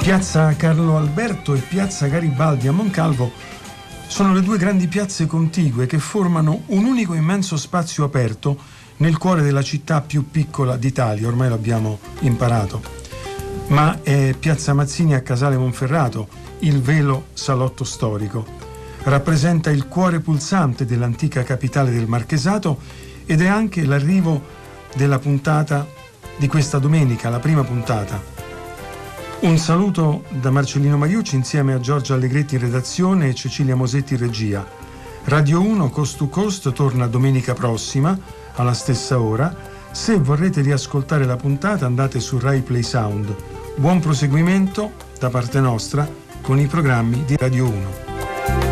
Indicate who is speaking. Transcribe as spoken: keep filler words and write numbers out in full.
Speaker 1: Piazza Carlo Alberto e Piazza Garibaldi a Moncalvo sono le due grandi piazze contigue che formano un unico immenso spazio aperto nel cuore della città più piccola d'Italia, ormai l'abbiamo imparato. Ma è Piazza Mazzini a Casale Monferrato, il velo salotto storico. Rappresenta il cuore pulsante dell'antica capitale del Marchesato ed è anche l'arrivo della puntata di questa domenica, la prima puntata. Un saluto da Marcellino Mariucci insieme a Giorgio Allegretti in redazione e Cecilia Mosetti in regia. Radio uno Coast to Coast torna domenica prossima alla stessa ora. Se vorrete riascoltare la puntata andate su Rai Play Sound. Buon proseguimento da parte nostra con i programmi di Radio uno.